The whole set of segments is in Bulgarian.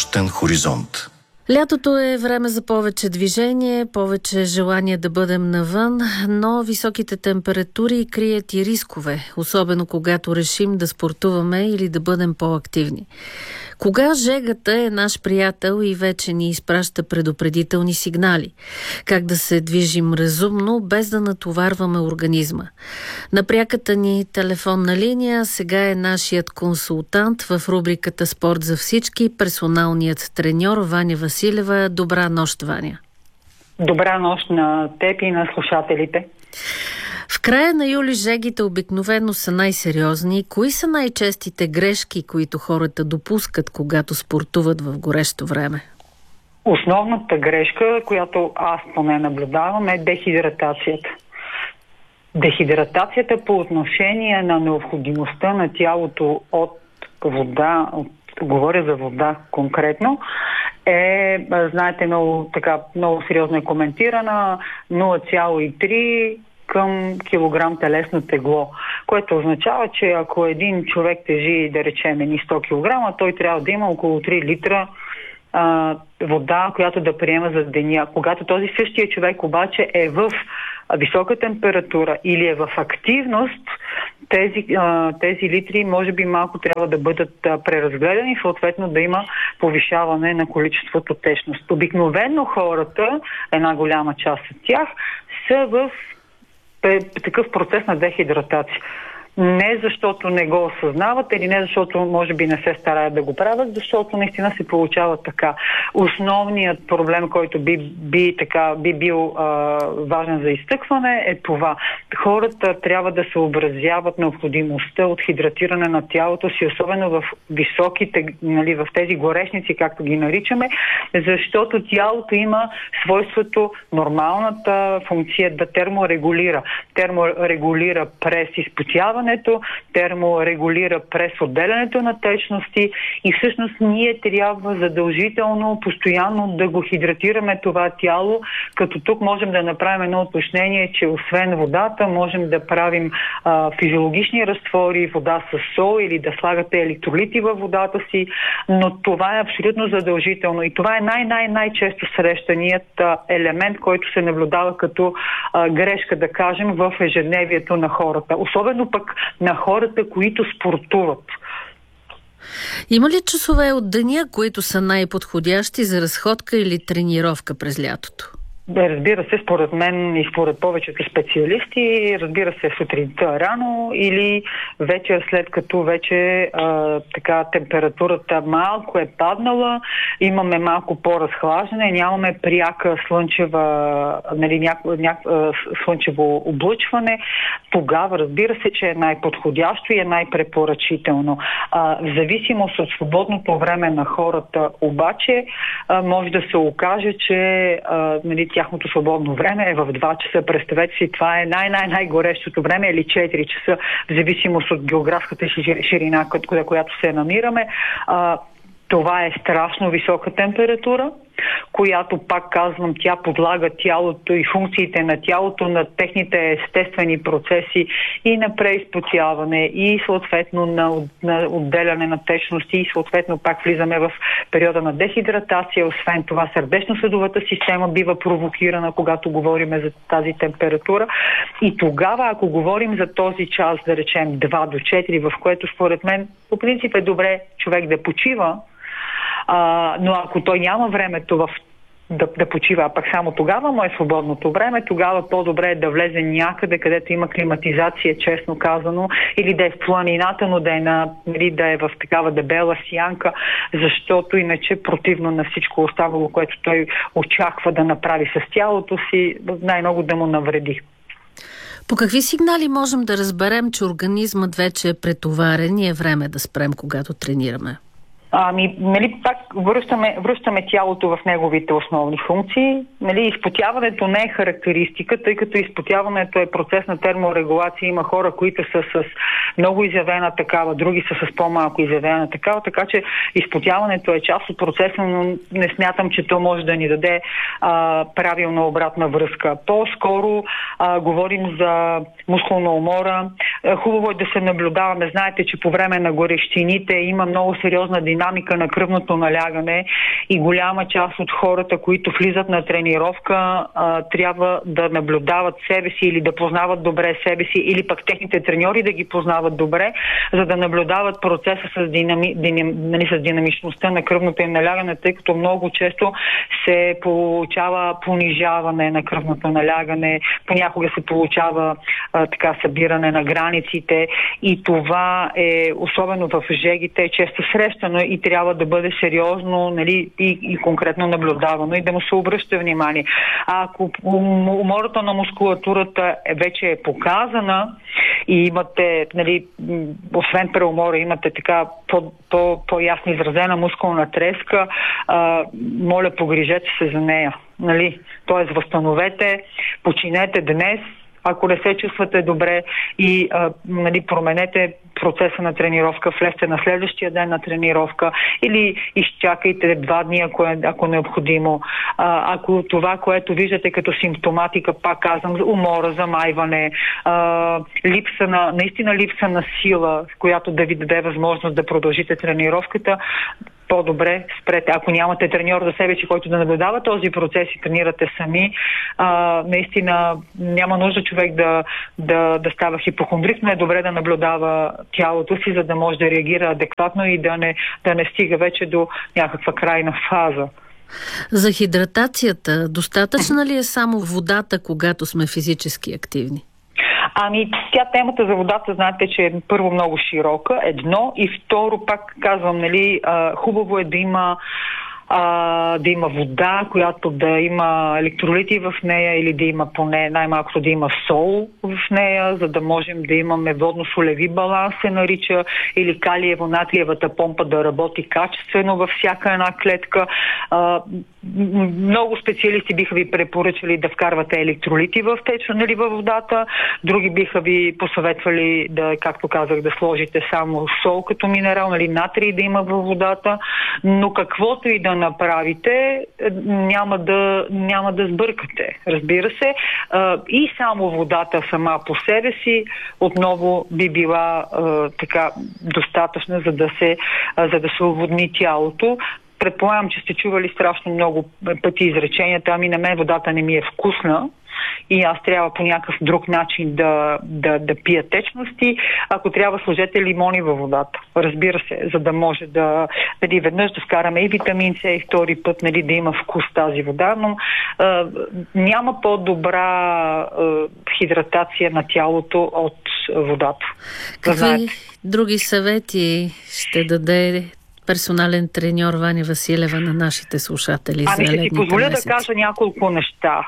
нощен хоризонт. Лятото е време за повече движение, повече желание да бъдем навън, но високите температури крият и рискове, особено когато решим да спортуваме или да бъдем по-активни. Кога жегата е наш приятел и вече ни изпраща предупредителни сигнали? Как да се движим разумно, без да натоварваме организма? На пряката ни телефонна линия сега е нашият консултант в рубриката «Спорт за всички», персоналният треньор Ваня Василева. Добра нощ, Ваня! Добра нощ на теб и на слушателите! В края на юли жегите обикновено са най-сериозни. Кои са най-честите грешки, които хората допускат, когато спортуват в горещо време? Основната грешка, която аз поне наблюдавам, е дехидратацията. Дехидратацията по отношение на необходимостта на тялото от вода, говоря за вода конкретно, знаете, много сериозно е коментирана, 0,3 към килограм телесно тегло, което означава, че ако един човек тежи, да речем, 100 кг, той трябва да има около 3 литра вода, която да приема за деня. Когато този същия човек обаче е в висока температура или е в активност, тези литри може би малко трябва да бъдат преразгледани, съответно да има повишаване на количеството течност. Обикновено хората, една голяма част от тях, са в такъв процес на дехидратация. Не защото не го осъзнават или не защото може би не се стараят да го правят, защото наистина се получава така. Основният проблем, който би бил важен за изтъкване, е това. Хората трябва да съобразяват необходимостта от хидратиране на тялото си, особено в високите, в тези горешници, както ги наричаме, защото тялото има свойството, нормалната функция да терморегулира. Терморегулира през изпотяване, терморегулира през отделянето на течности и всъщност ние трябва задължително, постоянно да го хидратираме това тяло, като тук можем да направим едно уточнение, че освен водата можем да правим физиологични разтвори, вода с сол или да слагате електролити във водата си, но това е абсолютно задължително и това е най-често срещаният елемент, който се наблюдава като грешка, да кажем, в ежедневието на хората. Особено пък на хората, които спортуват. Има ли часове от деня, които са най-подходящи за разходка или тренировка през лятото? Разбира се, според мен и според повечето специалисти, разбира се, сутринта рано или вечер, след като вече температурата малко е паднала, имаме малко по-разхлаждане, нямаме пряка слънчево облъчване. Тогава, разбира се, че е най-подходящо и е най-препоръчително. В зависимост от свободното време на хората, обаче, може да се окаже, че тяхното свободно време е в 2 часа. Представете си, това е най-горещото време или 4 часа, в зависимост от географската ширина, която се намираме. Това е страшно висока температура, която, пак казвам, тя подлага тялото и функциите на тялото на техните естествени процеси и на преизпотяване, и съответно на отделяне на течности, и съответно пак влизаме в периода на дехидратация. Освен това, сърдечно-съдовата система бива провокирана, когато говорим за тази температура. И тогава, ако говорим за този час, да речем 2 до 4, в което според мен по принцип е добре човек да почива, но ако той няма времето да почива, а пък само тогава му е свободното време, тогава по-добре е да влезе някъде, където има климатизация, честно казано, или да е в планината, но да е в такава дебела сянка, защото иначе противно на всичко останало, което той очаква да направи с тялото си, най-много да му навреди. По какви сигнали можем да разберем, че организмът вече е претоварен и е време да спрем, когато тренираме? Пак връщаме тялото в неговите основни функции. Изпотяването не е характеристика, тъй като изпотяването е процес на терморегулация. Има хора, които са с много изявена такава, други са с по-малко изявена такава, така че изпотяването е част от процеса, но не смятам, че то може да ни даде правилна обратна връзка. По-скоро говорим за мускулна умора. Хубаво е да се наблюдаваме. Знаете, че по време на горещините има много сериозна динамика динамика на кръвното налягане и голяма част от хората, които влизат на тренировка, трябва да наблюдават себе си или да познават добре себе си, или пък техните треньори да ги познават добре, за да наблюдават процеса с динамичността на кръвното им налягане, тъй като много често се получава понижаване на кръвното налягане, понякога се получава събиране на границите и това е особено в жегите често срещано и трябва да бъде сериозно, нали, и конкретно наблюдавано и да му се обръща внимание. А ако умората на мускулатурата вече е показана и имате, нали, освен преумора, имате така по-ясно изразена мускулна треска, моля, погрижете се за нея. Нали? Тоест, възстановете, починете днес, ако не се чувствате добре и променете процеса на тренировка, влезте на следващия ден на тренировка или изчакайте 2 дни, ако е необходимо. Ако това, което виждате като симптоматика, пак казвам, умора, замайване, наистина липса на сила, в която да ви даде възможност да продължите тренировката, по-добре спрете. Ако нямате треньор за себе си, който да наблюдава този процес и тренирате сами, наистина няма нужда човек да става хипохондрик, но е добре да наблюдава тялото си, за да може да реагира адекватно и да не стига вече до някаква крайна фаза. За хидратацията, достатъчна ли е само водата, когато сме физически активни? Темата за водата, знаете, че е първо много широка, едно, и второ, пак казвам, нали, хубаво е да има вода, която да има електролити в нея или да има поне най-малко да има сол в нея, за да можем да имаме водно-солеви баланс, се нарича, или калиево-натриевата помпа да работи качествено във всяка една клетка. Много специалисти биха ви препоръчали да вкарвате електролити във водата, други биха ви посъветвали да, както казах, да сложите само сол като минерал, нали, натрий да има във водата, но каквото и да направите, няма да сбъркате, разбира се. И само водата сама по себе си отново би била достатъчна, за да се уводни тялото. Предполагам, че сте чували страшно много пъти изреченията, на мен водата не ми е вкусна и аз трябва по някакъв друг начин да пия течности. Ако трябва, сложете лимони във водата. Разбира се, за да може веднъж да вкараме и витамин С и втори път, да има вкус тази вода, но няма по-добра хидратация на тялото от водата. Какви други съвети ще даде персонален треньор Ваня Василева на нашите слушатели за летните месеци? Ще си позволя да кажа няколко неща.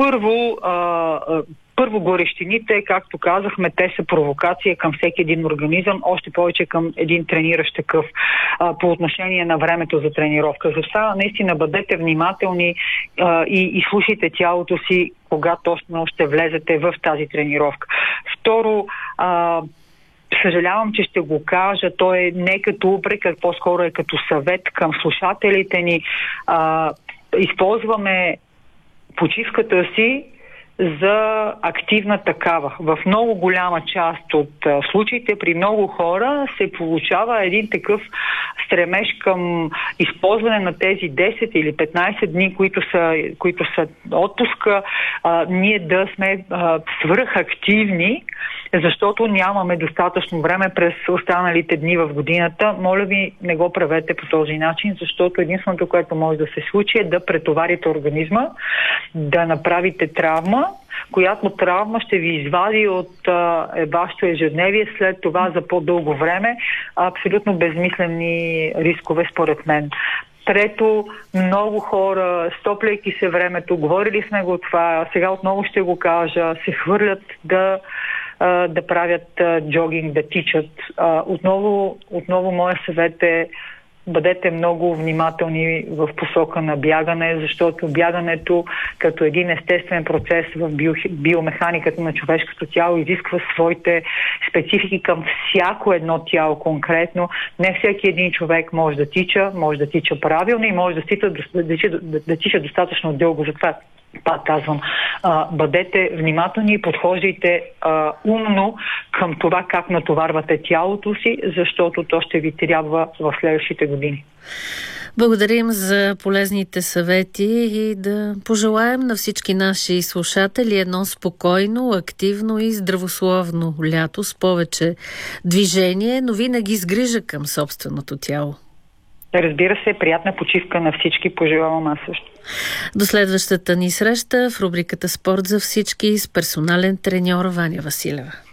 Първо горещините, както казахме, те са провокация към всеки един организъм, още повече към един трениращ такъв по отношение на времето за тренировка. Затова наистина бъдете внимателни и слушайте тялото си, когато точно ще влезете в тази тренировка. Второ, съжалявам, че ще го кажа, то е не като упрек, а по-скоро е като съвет към слушателите ни. Използваме почивката си за активна такава. В много голяма част от случаите при много хора се получава един такъв стремеж към използване на тези 10 или 15 дни, които са отпуска, ние да сме свръхактивни, защото нямаме достатъчно време през останалите дни в годината. Моля ви, не го правете по този начин, защото единственото, което може да се случи, е да претоварите организма, да направите травма, която травма ще ви извади от вашето ежедневие след това за по-дълго време. Абсолютно безмислени рискове, според мен. Трето, много хора, стопляйки се времето, говорили сме го това, сега отново ще го кажа, се хвърлят да правят джогинг, да тичат. Отново моя съвет е: бъдете много внимателни в посока на бягане, защото бягането като един естествен процес в биомеханиката на човешкото тяло изисква своите специфики към всяко едно тяло конкретно. Не всеки един човек може да тича правилно и може да тича достатъчно дълго. Затова Пак казвам, бъдете внимателни и подхождайте умно към това как натоварвате тялото си, защото то ще ви трябва в следващите години. Благодарим за полезните съвети и да пожелаем на всички наши слушатели едно спокойно, активно и здравословно лято с повече движение, но винаги с грижа към собственото тяло. Разбира се, приятна почивка на всички, пожелавам аз също. До следващата ни среща в рубриката Спорт за всички с персонален треньор Ваня Василева.